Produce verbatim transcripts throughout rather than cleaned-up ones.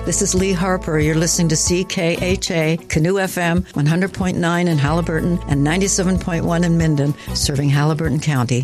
This is Lee Harper. You're listening to C K H A, Canoe F M, one hundred point nine in Haliburton and ninety-seven point one in Minden, serving Haliburton County.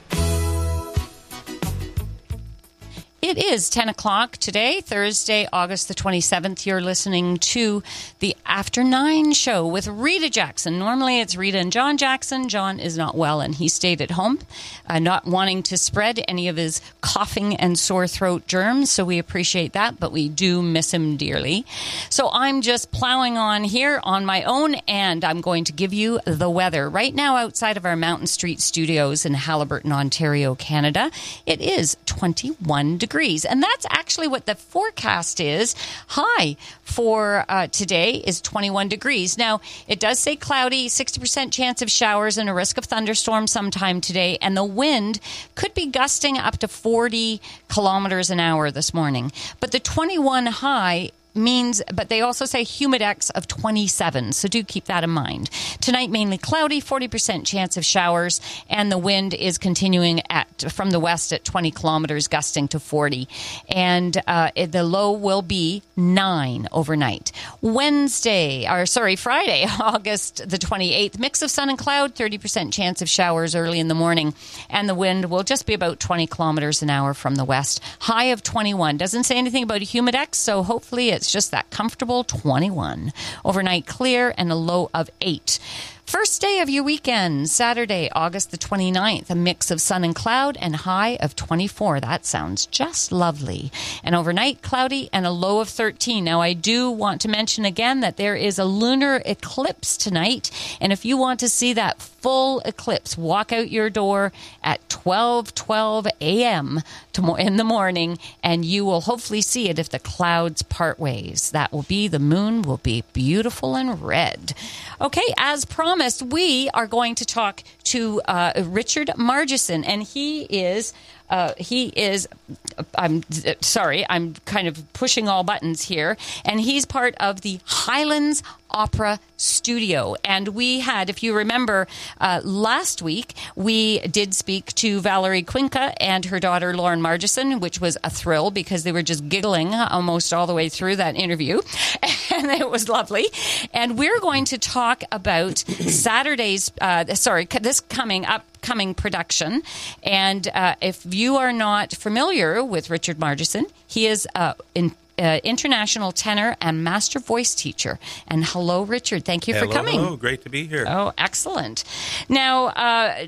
It is ten o'clock today, Thursday, August the twenty-seventh. You're listening to the After Nine show with Rita Jackson. Normally it's Rita and John Jackson. John is not well and he stayed at home, uh, not wanting to spread any of his coughing and sore throat germs. So we appreciate that, but we do miss him dearly. So I'm just plowing on here on my own, and I'm going to give you the weather. Right now outside of our Mountain Street studios in Haliburton, Ontario, Canada, it is twenty-one degrees. And that's actually what the forecast is. High for uh, today is twenty-one degrees. Now, it does say cloudy, sixty percent chance of showers and a risk of thunderstorms sometime today. And the wind could be gusting up to forty kilometers an hour this morning. But the twenty-one high means, but they also say humidex of twenty-seven, so do keep that in mind. Tonight, mainly cloudy, forty percent chance of showers, and the wind is continuing at from the west at twenty kilometers, gusting to forty. And uh, it, the low will be nine overnight. Wednesday, or sorry, Friday, August the twenty-eighth, mix of sun and cloud, thirty percent chance of showers early in the morning, and the wind will just be about twenty kilometers an hour from the west. High of twenty-one. Doesn't say anything about a humidex, so hopefully it's just that comfortable twenty-one. Overnight clear and a low of eight. First day of your weekend, Saturday, August the twenty-ninth, a mix of sun and cloud and high of twenty-four. That sounds just lovely. And overnight, cloudy and a low of thirteen. Now, I do want to mention again that there is a lunar eclipse tonight. And if you want to see that full eclipse, walk out your door at twelve twelve a.m. in the morning, and you will hopefully see it if the clouds part ways. That will be, the moon will be beautiful and red. Okay, as promised, we are going to talk to uh, Richard Margison, and he is uh, he is. I'm sorry, I'm kind of pushing all buttons here, and he's part of the Highlands Opera Studio. And we had, if you remember, uh, last week we did speak to Valerie Quinca and her daughter Lauren Margison, which was a thrill because they were just giggling almost all the way through that interview, and it was lovely. And we're going to talk about Saturday's, uh, sorry, this coming upcoming production. And uh, if you are not familiar with Richard Margison, he is uh, in Uh, international tenor and master voice teacher. And hello, Richard. Thank you hello, for coming. Hello, great to be here. Oh, excellent. Now, uh,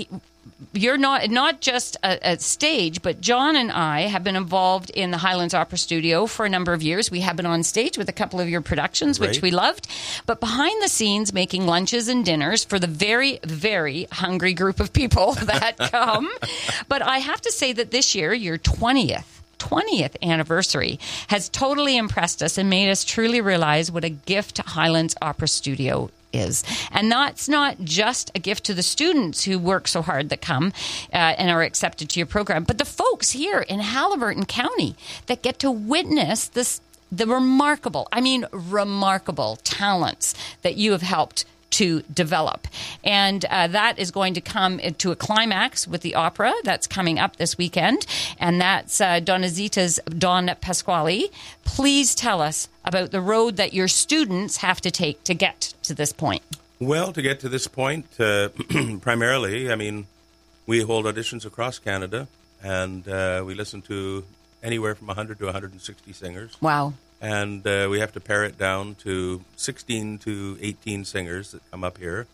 you're not not just a, a stage, but John and I have been involved in the Highlands Opera Studio for a number of years. We have been on stage with a couple of your productions, Great. which we loved. But behind the scenes, making lunches and dinners for the very, very hungry group of people that come. But I have to say that this year, your twentieth, twentieth anniversary has totally impressed us and made us truly realize what a gift Highlands Opera Studio is. And that's not just a gift to the students who work so hard that come uh, and are accepted to your program, but the folks here in Haliburton County that get to witness this, the remarkable, I mean remarkable talents that you have helped to develop. And uh, that is going to come to a climax with the opera that's coming up this weekend. And that's uh, Donizeta's Don Pasquale. Please tell us about the road that your students have to take to get to this point. Well, to get to this point, uh, primarily, I mean, we hold auditions across Canada, and uh, we listen to anywhere from one hundred to one hundred sixty singers. Wow. And uh, we have to pare it down to sixteen to eighteen singers that come up here.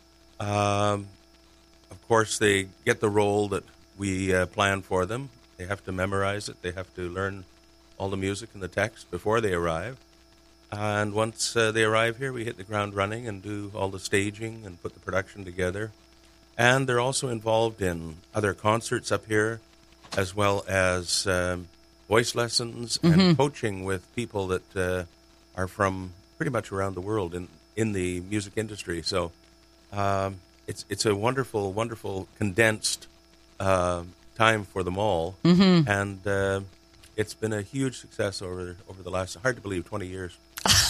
Um, of course, they get the role that we uh, plan for them. They have to memorize it. They have to learn all the music and the text before they arrive. And once uh, they arrive here, we hit the ground running and do all the staging and put the production together. And they're also involved in other concerts up here, as well as Um, voice lessons and mm-hmm. coaching with people that uh, are from pretty much around the world in, in the music industry. So um, it's it's a wonderful, wonderful condensed uh, time for them all. Mm-hmm. And uh, it's been a huge success over over the last, hard to believe, twenty years.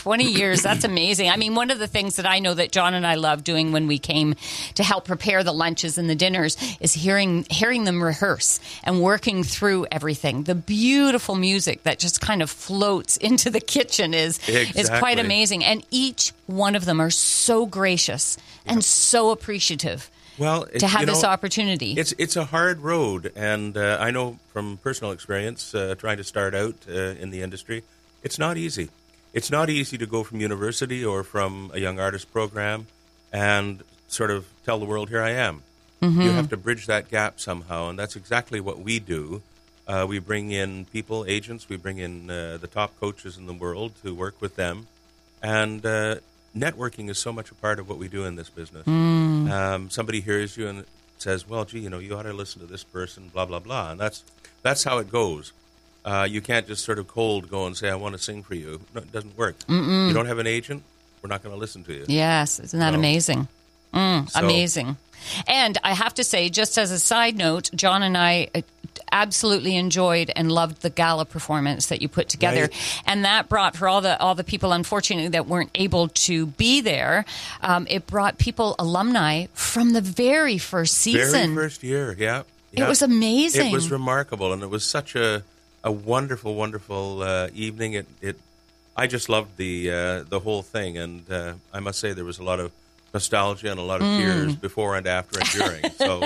twenty years. That's amazing. I mean, one of the things that I know that John and I love doing when we came to help prepare the lunches and the dinners is hearing hearing them rehearse and working through everything. The beautiful music that just kind of floats into the kitchen is exactly. is quite amazing. And each one of them are so gracious yeah. and so appreciative. Well, to have you know, this opportunity. It's it's a hard road, and uh, I know from personal experience, uh, trying to start out uh, in the industry, it's not easy. It's not easy to go from university or from a young artist program and sort of tell the world, here I am. Mm-hmm. You have to bridge that gap somehow, and that's exactly what we do. Uh, we bring in people, agents, we bring in uh, the top coaches in the world to work with them, and uh, networking is so much a part of what we do in this business. Mm. Um, somebody hears you and says, well, gee, you know, you ought to listen to this person, blah, blah, blah. And that's that's how it goes. Uh, you can't just sort of cold go and say, I want to sing for you. No, it doesn't work. Mm-mm. You don't have an agent, we're not going to listen to you. Yes, isn't that no. amazing? Mm, so, amazing. And I have to say, just as a side note, John and I absolutely enjoyed and loved the gala performance that you put together, right. and that brought, for all the all the people unfortunately that weren't able to be there, um, it brought people, alumni from the very first season, very first year. Yeah, yeah. It was amazing. It was remarkable, and it was such a a wonderful, wonderful uh, evening. It, it I just loved the uh, the whole thing, and uh, I must say there was a lot of nostalgia and a lot of mm. tears before and after and during. So,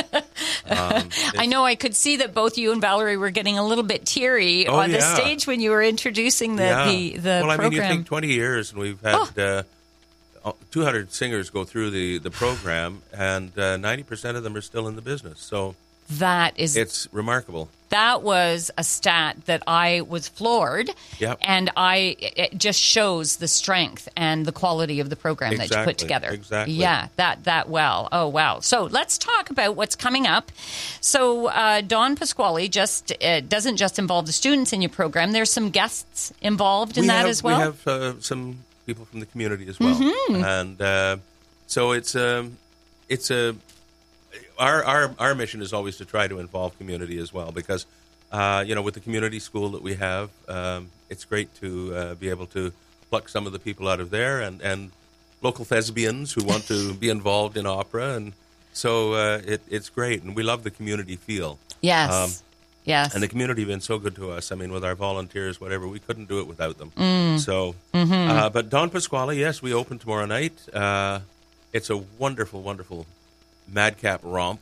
um, I know I could see that both you and Valerie were getting a little bit teary oh, on yeah. the stage when you were introducing the yeah. the, the well, program. I mean, you think twenty years, and we've had oh. uh, two hundred singers go through the the program, and uh, ninety percent of them are still in the business. So that is it's remarkable. That was a stat that I was floored, yep. and I it just shows the strength and the quality of the program exactly. that you put together. Exactly. Yeah, that that well. Oh, wow. So let's talk about what's coming up. So uh, Don Pasquale just uh, doesn't just involve the students in your program. There's some guests involved in we that have, as well? We have uh, some people from the community as well. Mm-hmm. And uh, so it's, um, it's a... Our, our our mission is always to try to involve community as well, because uh, you know, with the community school that we have, um, it's great to uh, be able to pluck some of the people out of there, and, and local thespians who want to be involved in opera, and so uh, it, it's great, and we love the community feel. Yes. Um, Yes. And the community have been so good to us. I mean, with our volunteers, whatever, we couldn't do it without them. Mm. So, mm-hmm. uh, but Don Pasquale, yes, we open tomorrow night. Uh, it's a wonderful, wonderful madcap romp,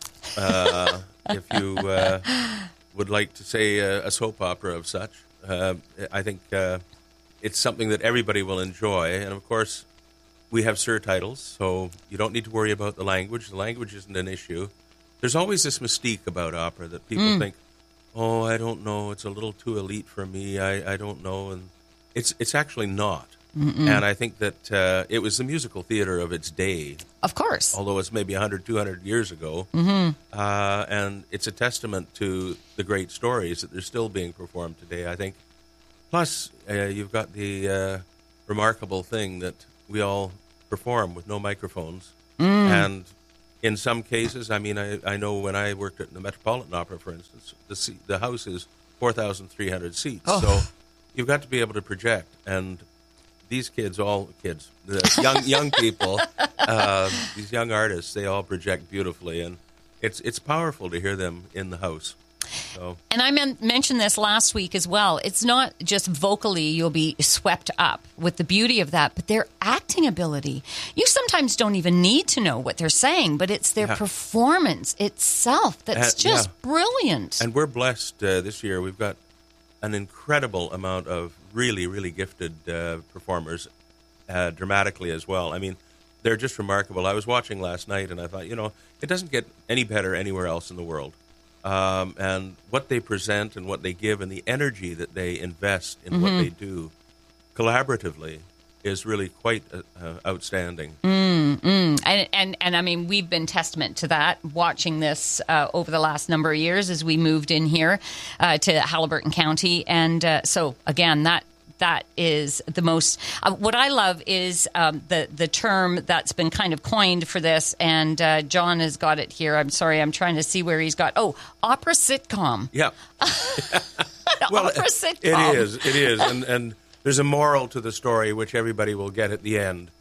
uh, if you uh, would like to say a, a soap opera of such. Uh, I think uh, it's something that everybody will enjoy. And, of course, we have surtitles, so you don't need to worry about the language. The language isn't an issue. There's always this mystique about opera that people mm. think, oh, I don't know, it's a little too elite for me, I, I don't know. And it's it's actually not. Mm-mm. And I think that uh, it was the musical theater of its day. Of course. Although it's maybe one hundred, two hundred years ago. Mm-hmm. Uh, and it's a testament to the great stories that they're still being performed today, I think. Plus, uh, you've got the uh, remarkable thing that we all perform with no microphones. Mm. And in some cases, I mean, I, I know when I worked at the Metropolitan Opera, for instance, the, seat, the house is four thousand three hundred seats. Oh. So you've got to be able to project. And these kids, all kids, the young young people, uh, these young artists, they all project beautifully, and it's it's powerful to hear them in the house. So. And I men- mentioned this last week as well. It's not just vocally you'll be swept up with the beauty of that, but their acting ability. You sometimes don't even need to know what they're saying, but it's their yeah. performance itself that's and, just yeah. brilliant. And we're blessed uh, this year. We've got an incredible amount of really, really gifted uh, performers uh, dramatically as well. I mean, they're just remarkable. I was watching last night, and I thought, you know, it doesn't get any better anywhere else in the world. Um, and what they present and what they give and the energy that they invest in mm-hmm. what they do collaboratively is really quite uh, uh, outstanding. Mm, mm. And, and and I mean, we've been testament to that, watching this uh, over the last number of years as we moved in here uh, to Haliburton County. And uh, so, again, that that is the most... Uh, what I love is um, the, the term that's been kind of coined for this, and uh, John has got it here. I'm sorry, I'm trying to see where he's got... Oh, opera sitcom. Yeah. well, opera sitcom. It is, it is. And, and there's a moral to the story, which everybody will get at the end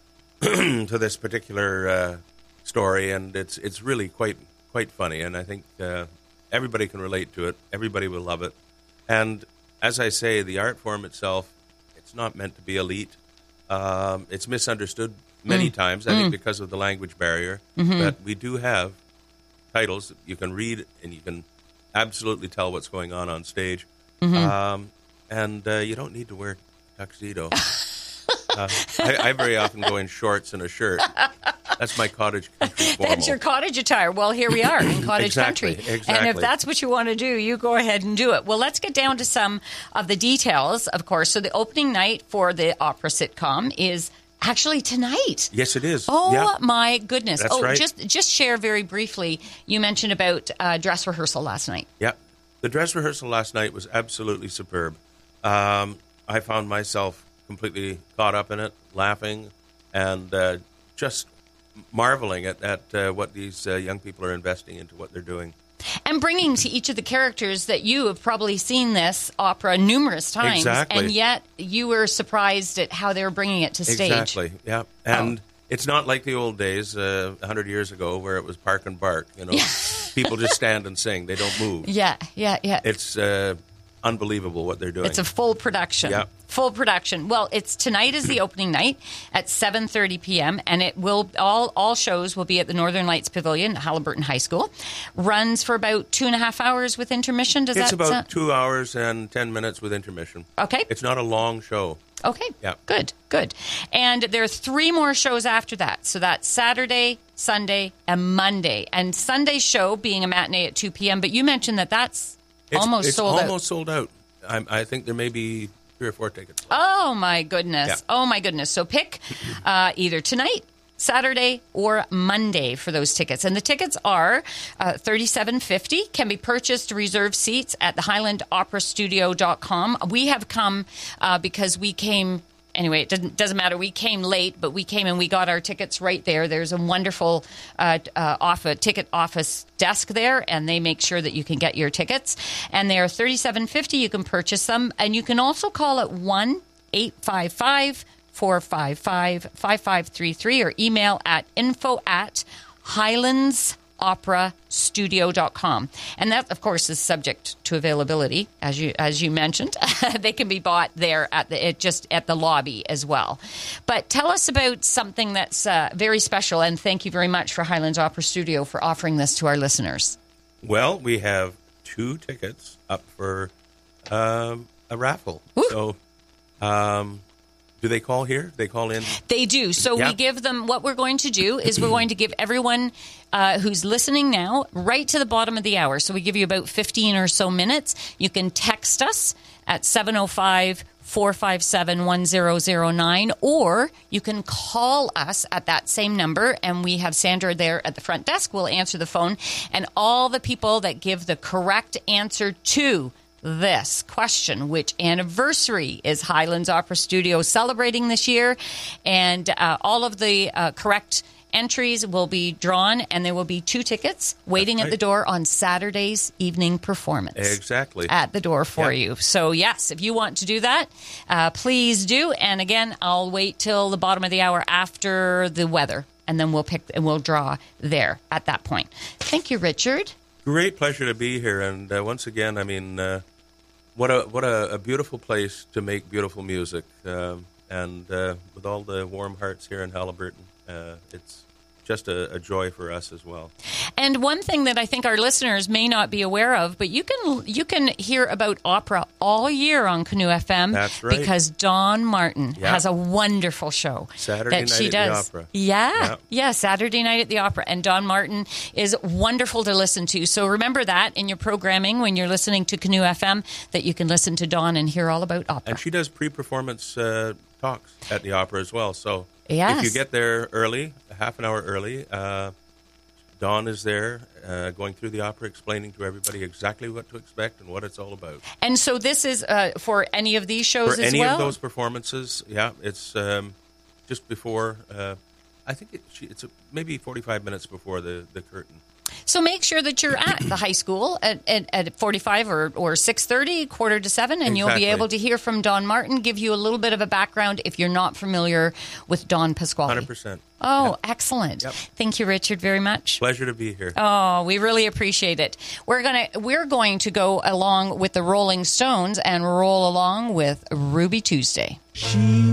to this particular uh, story, and it's it's really quite quite funny, and I think uh, everybody can relate to it. Everybody will love it, and as I say, the art form itself, it's not meant to be elite. Um, it's misunderstood many mm. times, I mm. think, because of the language barrier. Mm-hmm. But we do have titles that you can read, and you can absolutely tell what's going on on stage. Mm-hmm. Um, and uh, you don't need to wear a tuxedo. uh, I, I very often go in shorts and a shirt. That's my cottage country formal. That's your cottage attire. Well, here we are in cottage exactly, country. Exactly. And if that's what you want to do, you go ahead and do it. Well, let's get down to some of the details, of course. So the opening night for the opera sitcom is actually tonight. Yes, it is. Oh, yeah. my goodness. That's oh, right. just just share very briefly. You mentioned about uh, dress rehearsal last night. Yeah. The dress rehearsal last night was absolutely superb. Um, I found myself completely caught up in it, laughing, and uh, just marveling at, at uh, what these uh, young people are investing into what they're doing. And bringing to each of the characters that you have probably seen this opera numerous times. Exactly. And yet you were surprised at how they were bringing it to stage. Exactly, yeah. And oh. it's not like the old days, uh, one hundred years ago, where it was park and bark. You know, people just stand and sing. They don't move. Yeah, yeah, yeah. It's uh, unbelievable what they're doing. It's a full production. Yeah. Full production. Well, it's tonight is the opening night at seven thirty p.m. and it will all all shows will be at the Northern Lights Pavilion at Haliburton High School. Runs for about two and a half hours with intermission. Does it's that about sound- two hours and ten minutes with intermission. Okay. It's not a long show. Okay. Yeah. Good, good. And there are three more shows after that. So that's Saturday, Sunday, and Monday. And Sunday's show being a matinee at two p.m. But you mentioned that that's It's, almost it's sold out. almost sold out. I, I think there may be three or four tickets. Oh, my goodness. Yeah. Oh, my goodness. So pick uh, either tonight, Saturday, or Monday for those tickets. And the tickets are uh, thirty-seven fifty, can be purchased, reserved seats at the highland opera studio dot com. We have come uh, because we came... Anyway, it doesn't, doesn't matter. We came late, but we came and we got our tickets right there. There's a wonderful uh, uh, off a ticket office desk there, and they make sure that you can get your tickets. And they are thirty-seven fifty. You can purchase them, and you can also call at one eight five five, four five five, five five three three or email at info at highlands opera studio dot com. And that, of course, is subject to availability, as you as you mentioned. They can be bought there at the it just at the lobby as well. But tell us about something that's uh, very special, and thank you very much for Highlands Opera Studio for offering this to our listeners. Well, we have two tickets up for um, a raffle. Ooh. So, um, do they call here? They call in? They do. So Yeah. we give them, what we're going to do is we're going to give everyone uh, who's listening now right to the bottom of the hour. So we give you about fifteen or so minutes. You can text us at seven oh five, four five seven, one oh oh nine, or you can call us at that same number, and we have Sandra there at the front desk. We'll answer the phone, and all the people that give the correct answer to this question, which anniversary is Highlands Opera Studio celebrating this year, and uh, all of the uh, correct entries will be drawn, and there will be two tickets waiting That's at right. the door on Saturday's evening performance. Exactly. At the door for Yeah. you. So, yes, if you want to do that, uh, please do. And again, I'll wait till the bottom of the hour after the weather, and then we'll pick and we'll draw there at that point. Thank you, Richard. Great pleasure to be here, and uh, once again, I mean, uh, what a what a, a beautiful place to make beautiful music, um, and uh, with all the warm hearts here in Haliburton, uh, it's just a, a joy for us as well. And one thing that I think our listeners may not be aware of, but you can you can hear about opera all year on Canoe F M. That's right. Because Dawn Martin Yeah. has a wonderful show Saturday that night she at does. the opera. Yeah, Yeah. yeah, Saturday night at the opera, and Dawn Martin is wonderful to listen to. So remember that in your programming when you're listening to Canoe F M, that you can listen to Dawn and hear all about opera. And she does pre-performance uh, talks at the opera as well. So Yes. if you get there early, half an hour early, uh, Dawn is there uh, going through the opera, explaining to everybody exactly what to expect and what it's all about. And so this is uh, for any of these shows For as any well? of those performances, yeah, it's um, just before, uh, I think it, she, it's a, maybe forty-five minutes before the, the curtain. So make sure that you're at the high school at, at, at forty-five or, or six thirty, quarter to seven, and Exactly. you'll be able to hear from Don Martin, give you a little bit of a background if you're not familiar with Don Pasquale. one hundred percent. Oh, Yep. excellent. Yep. Thank you, Richard, very much. Pleasure to be here. Oh, we really appreciate it. We're gonna we're going to go along with the Rolling Stones and roll along with Ruby Tuesday. She